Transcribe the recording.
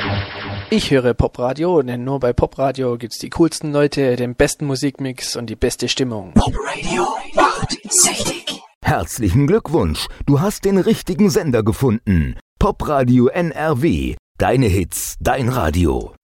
Ich höre Popradio, denn nur bei Popradio gibt's die coolsten Leute, den besten Musikmix und die beste Stimmung. Popradio macht süchtig. Herzlichen Glückwunsch, du hast den richtigen Sender gefunden. Popradio NRW, deine Hits, dein Radio.